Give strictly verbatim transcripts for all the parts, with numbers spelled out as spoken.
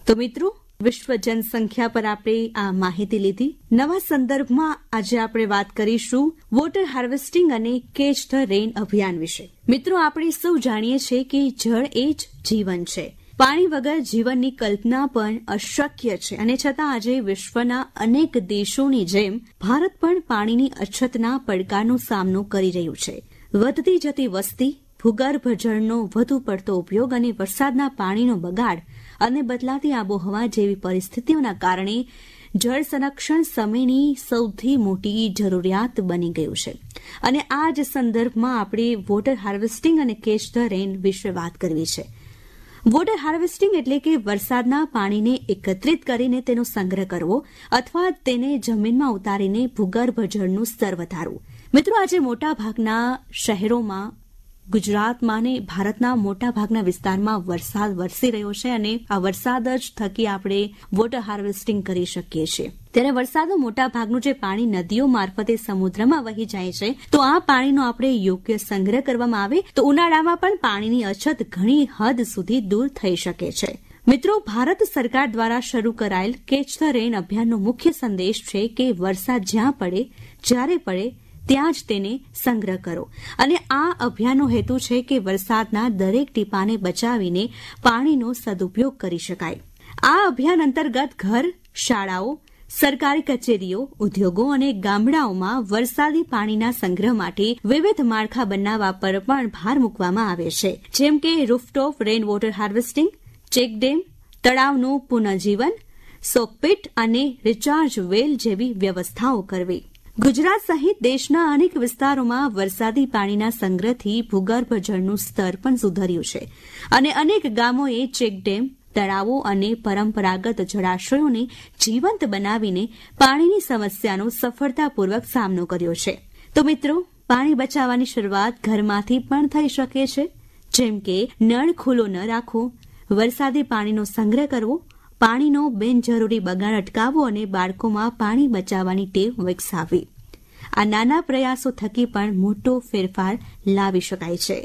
તો મિત્રો, વિશ્વ જનસંખ્યા પર આપણે આ માહિતી લીધી. નવા સંદર્ભમાં આજે આપણે વાત કરીશું વોટર હાર્વેસ્ટિંગ અને કેચ ધ રેન અભિયાન વિશે. મિત્રો, આપણે સૌ જાણીએ છીએ કે જળ એ જ જીવન છે. પાણી વગર જીવનની કલ્પના પણ અશક્ય છે અને છતાં આજે વિશ્વના અનેક દેશોની જેમ ભારત પણ પાણીની અછતના પડકારનો સામનો કરી રહ્યું છે. વધતી જતી વસ્તી, ભૂગર્ભ જળનો વધુ પડતો ઉપયોગ અને વરસાદના પાણીનો બગાડ અને બદલાતી આબોહવા જેવી પરિસ્થિતિઓના કારણે જળ સંરક્ષણ સમયની સૌથી મોટી જરૂરિયાત બની ગયું છે. અને આ જ સંદર્ભમાં આપણે વોટર હાર્વેસ્ટિંગ અને કેચ ધ રેન વિશે વાત કરવી છે. વોટર હાર્વેસ્ટિંગ એટલે કે વરસાદના પાણીને એકત્રિત કરીને તેનો સંગ્રહ કરવો અથવા તેને જમીનમાં ઉતારીને ભૂગર્ભ જળનું સ્તર વધારવું. મિત્રો, આજે મોટાભાગના શહેરોમાં, ગુજરાતમાં અને ભારતના મોટાભાગના વિસ્તારમાં વરસાદ વરસી રહ્યો છે અને આ વરસાદ જ થકી આપણે વોટર હાર્વેસ્ટિંગ કરી શકીએ છીએ. ત્યારે વરસાદનું મોટાભાગનું જે પાણી નદીઓ મારફતે સમુદ્રમાં વહી જાય છે, તો આ પાણીનો આપણે યોગ્ય સંગ્રહ કરવામાં આવે તો ઉનાળામાં પણ પાણીની અછત ઘણી હદ સુધી દૂર થઈ શકે છે. મિત્રો, ભારત સરકાર દ્વારા શરૂ કરાયેલ કેચ ધ રેન અભિયાનનો મુખ્ય સંદેશ છે કે વરસાદ જ્યાં પડે, જ્યારે પડે ત્યાં જ તેને સંગ્રહ કરો. અને આ અભિયાનનો હેતુ છે કે વરસાદના દરેક ટીપાને બચાવીને પાણીનો સદુપયોગ કરી શકાય. આ અભિયાન અંતર્ગત ઘર, શાળાઓ, સરકારી કચેરીઓ, ઉદ્યોગો અને ગામડાઓમાં વરસાદી પાણીના સંગ્રહ માટે વિવિધ માળખા બનાવવા પર પણ ભાર મૂકવામાં આવે છે, જેમ કે rooftop rain water harvesting, check dam, તળાવનું પુનઃજીવન, સોકપીટ અને રિચાર્જ વેલ જેવી વ્યવસ્થાઓ કરવી. ગુજરાત સહિત દેશના અનેક વિસ્તારોમાં વરસાદી પાણીના સંગ્રહથી ભૂગર્ભ જળનું સ્તર પણ સુધર્યું છે અને અનેક ગામોએ ચેકડેમ, તળાવો અને પરંપરાગત જળાશયોને જીવંત બનાવીને પાણીની સમસ્યાનો સફળતાપૂર્વક સામનો કર્યો છે. તો મિત્રો, પાણી બચાવવાની શરૂઆત ઘરમાંથી પણ થઈ શકે છે, જેમ કે નળ ખુલ્લો ન રાખવો, વરસાદી પાણીનો સંગ્રહ કરવો, પાણીનો બિનજરૂરી બગાડ અટકાવવો અને બાળકોમાં પાણી બચાવવાની ટેવ વિકસાવવી. આ નાના પ્રયાસો થકી પણ મોટો ફેરફાર લાવી શકાય છે.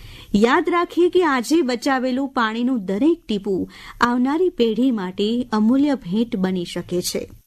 યાદ રાખીએ કે આજે બચાવેલું પાણીનું દરેક ટીપું આવનારી પેઢી માટે અમૂલ્ય ભેટ બની શકે છે.